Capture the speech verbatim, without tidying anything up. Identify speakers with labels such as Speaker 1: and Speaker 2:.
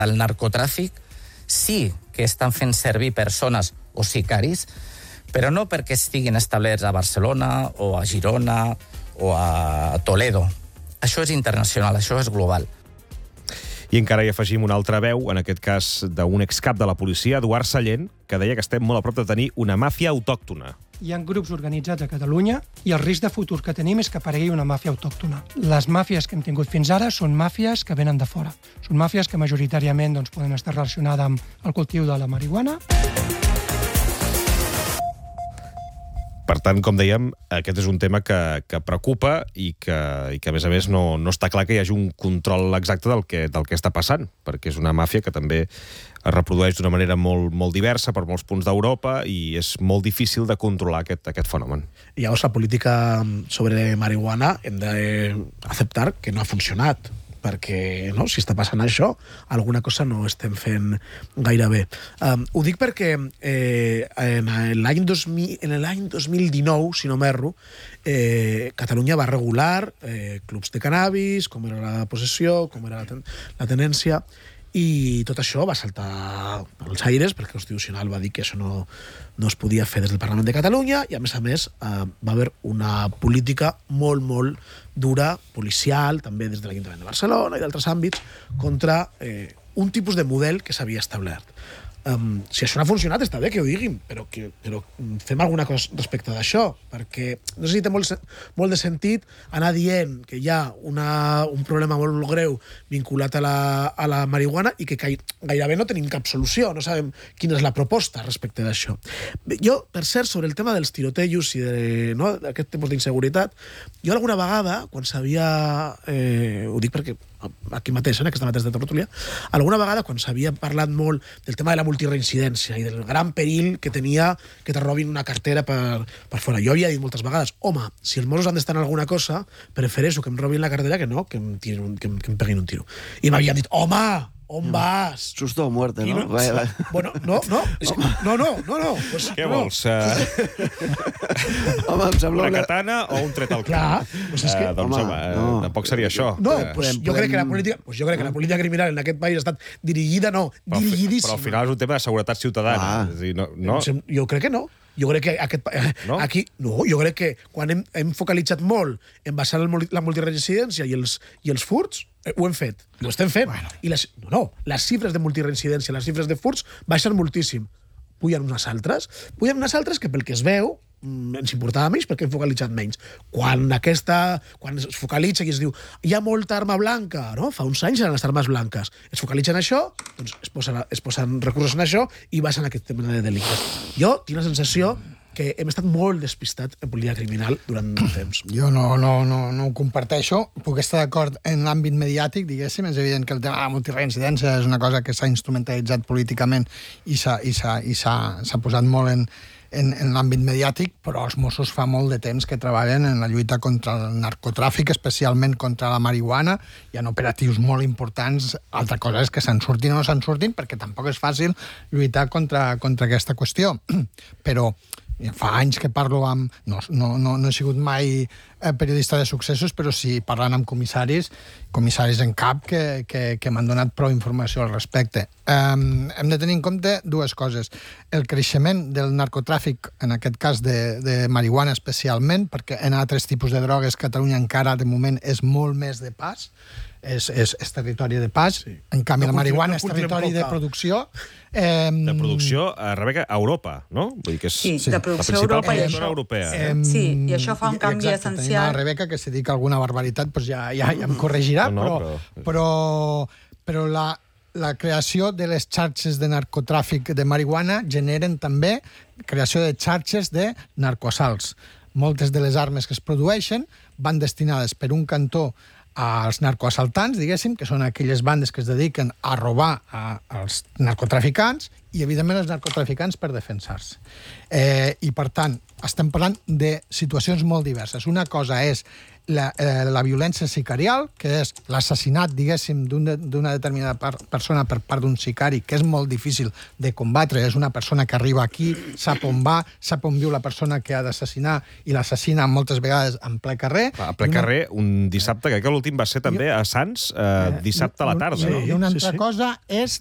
Speaker 1: El narcotràfic sí que estan fent servir persones o sicaris, però no perquè estiguin establerts a Barcelona o a Girona o a Toledo. Això és internacional, això és global.
Speaker 2: I encara hi afegim una altra veu, en aquest cas d'un excap de la policia, Eduard Sallent, que deia que estem molt a prop de tenir una màfia autòctona.
Speaker 3: Hi ha grups organitzats a Catalunya i el risc de futur que tenim és que aparegui una màfia autòctona. Les màfies que hem tingut fins ara són màfies que venen de fora. Són màfies que majoritàriament doncs, poden estar relacionades amb el cultiu de la marihuana.
Speaker 2: Per tant, com dèiem, aquest és un tema que, que preocupa i que, i que, a més a més, no, no està clar que hi hagi un control exacte del que, del que està passant, perquè és una màfia que també es reprodueix d'una manera molt, molt diversa per molts punts d'Europa i és molt difícil de controlar aquest, aquest fenomen.
Speaker 4: I llavors la política sobre marihuana hem d'acceptar que no ha funcionat, perquè no, si està passant això, alguna cosa no estem fent gaire bé. Um, ho dic perquè eh, en l'any dos mil, en l'any dos mil dinou, si no m'erro, eh, Catalunya va regular eh, clubs de cannabis, com era la possessió, com era la, ten la tenència, i tot això va saltar als aires perquè el Constitucional va dir que això no, no es podia fer des del Parlament de Catalunya i, a més a més, eh, va haver una política molt, molt dura, policial, també des de l'Ajuntament de Barcelona i d'altres àmbits, contra eh, un tipus de model que s'havia establert. Um, si això no ha funcionat, està bé que ho diguin, però, que, però fem alguna cosa respecte d'això, perquè no sé si té molt, molt de sentit anar dient que hi ha una, un problema molt greu vinculat a la, a la marihuana i que gairebé no tenim cap solució, no sabem quina és la proposta respecte d'això. Jo, per cert, sobre el tema dels tirotejos i de, no, d'aquest tipus d'inseguretat, jo alguna vegada, quan s'havia... Eh, ho dic perquè aquí mateix, en aquesta mateixa tertúlia, alguna vegada, quan s'havia parlat molt del tema de la multireincidència i del gran perill que tenia que te robin una cartera per, per fora. Jo havia dit moltes vegades, home, si els Mossos han d'estar en alguna cosa, prefereixo que em robin la cartera que no, que em, tirin, que em, que em peguin un tiro. I m'havien dit, home, on vas?
Speaker 5: Susto o muerte, no?
Speaker 4: no? Vaya, vaya. Bueno, no, no, no, no, no, no. Pues,
Speaker 2: Què
Speaker 4: no.
Speaker 2: vols? Uh...
Speaker 5: home, em sembla
Speaker 2: una katana o un tret al cap?
Speaker 4: Clar, pues és que...
Speaker 2: Uh, doncs, home, home no. tampoc seria això.
Speaker 4: No,
Speaker 2: uh,
Speaker 4: pues jo crec que la política, pues jo crec que la política criminal en aquest país ha estat dirigida, no,
Speaker 2: però,
Speaker 4: dirigidíssima.
Speaker 2: Però al final és un tema de seguretat ciutadana.
Speaker 5: Ah.
Speaker 2: És a dir, no, no...
Speaker 4: Jo crec que no. Jo crec que aquest,
Speaker 2: no?
Speaker 4: aquí, no, jo crec que quan hem, hem focalitzat molt en basar el, la multiresidència i els, i els furts, eh, ho hem fet, ho estem fent. Bueno. I les, no, no, les xifres de multiresidència, les xifres de furts baixen moltíssim. Pugen unes altres, pugen unes altres que pel que es veu ens importava menys perquè hem focalitzat menys. Quan aquesta, quan es focalitza i es diu hi ha molta arma blanca, no? Fa uns anys eren les armes blanques. Es focalitzen en això, doncs es posen, es posen recursos en això i baixen aquest tema de delictes. Jo tinc la sensació que hem estat molt despistats en política criminal durant un temps.
Speaker 6: Jo no, no, no, no ho comparteixo. Puc estar d'acord en l'àmbit mediàtic, diguéssim. És evident que el tema de la multireincidència és una cosa que s'ha instrumentalitzat políticament i s'ha posat molt en, en, en l'àmbit mediàtic, però els Mossos fa molt de temps que treballen en la lluita contra el narcotràfic, especialment contra la marihuana. Hi ha operatius molt importants. Altra cosa és que se'n surtin o no se'n surtin, perquè tampoc és fàcil lluitar contra, contra aquesta qüestió. Però fa anys que parlo amb... No, no, no, no he sigut mai periodista de successos, però sí parlant amb comissaris, comissaris en cap que, que, que m'han donat prou informació al respecte. Um, hem de tenir en compte dues coses. El creixement del narcotràfic, en aquest cas de, de marihuana especialment, perquè en altres tipus de drogues Catalunya encara de moment és molt més de pas, és, és, és territori de pas, sí. En canvi no la marihuana no és territori de producció. Eh,
Speaker 2: de producció, a Rebeca, a Europa, no? Vull dir que és
Speaker 7: sí, de producció a Europa i això.
Speaker 2: Europea.
Speaker 7: Eh, sí, i això fa un canvi
Speaker 6: exacte,
Speaker 7: essencial.
Speaker 6: Tenim la Rebeca, que si dic alguna barbaritat doncs ja, ja, ja em corregirà, no, no, però, però, però la, la creació de les xarxes de narcotràfic de marihuana generen també creació de xarxes de narcoassalts. Moltes de les armes que es produeixen van destinades per un cantó als narcoassaltants, diguéssim, que són aquelles bandes que es dediquen a robar a, als narcotraficants, i, evidentment, els narcotraficants per defensar-se. Eh, I, per tant, estem parlant de situacions molt diverses. Una cosa és la, eh, la violència sicarial, que és l'assassinat, diguéssim, d'una d'un determinada par persona per part d'un sicari, que és molt difícil de combatre. És una persona que arriba aquí, sap on va, sap on viu la persona que ha d'assassinar i l'assassina moltes vegades en ple carrer.
Speaker 2: A ple carrer, un dissabte, crec que l'últim va ser també a Sants, eh, dissabte a la tarda.
Speaker 6: Sí,
Speaker 2: no?
Speaker 6: I una
Speaker 4: Sí,
Speaker 6: altra
Speaker 4: sí.
Speaker 6: cosa és